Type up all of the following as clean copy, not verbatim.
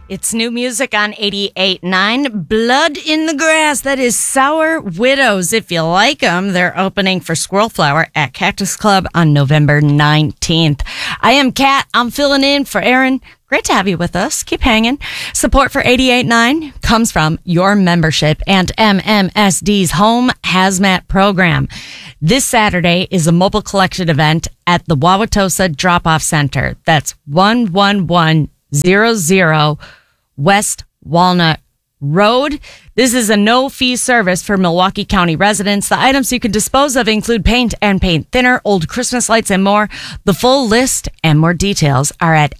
It's new music on 88.9, Blood in the Grass. That is Sour Widows. If you like them, they're opening for Squirrel Flower at Cactus Club on November 19th. I am Kat. I'm filling in for Aaron. Great to have you with us. Keep hanging. Support for 88.9 comes from your membership and MMSD's Home Hazmat program. This Saturday is a mobile collection event at the Wauwatosa Drop-Off Center. That's 11100 West Walnut Road. This is a no-fee service for Milwaukee County residents. The items you can dispose of include paint and paint thinner, old Christmas lights, and more. The full list and more details are at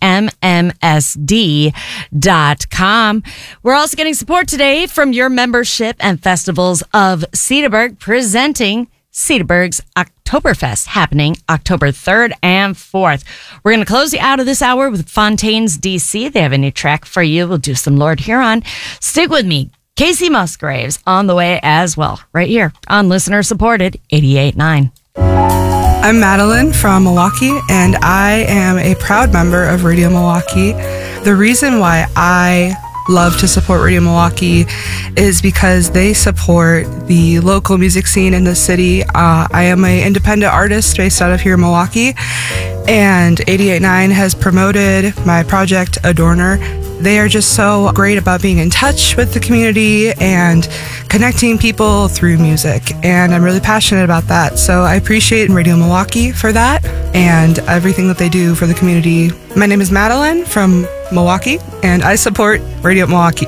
mmsd.com. We're also getting support today from your membership and festivals of Cedarburg, presenting Cedarburg's Oktoberfest, happening October 3rd and 4th. We're going to close you out of this hour with Fontaines DC. They have a new track for you. We'll do some Lord Huron. Stick with me. Casey Musgraves on the way as well, right here on listener-supported 88.9. I'm Madeline from Milwaukee, and I am a proud member of Radio Milwaukee. The reason why I love to support Radio Milwaukee is because they support the local music scene in the city. I am an independent artist based out of here in Milwaukee, and 88.9 has promoted my project Adorner. They are just so great about being in touch with the community and connecting people through music, and I'm really passionate about that. So I appreciate Radio Milwaukee for that and everything that they do for the community. My name is Madeline from Milwaukee, and I support Radio Milwaukee.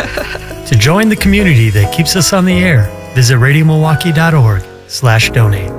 To join the community that keeps us on the air, visit radiomilwaukee.org/donate.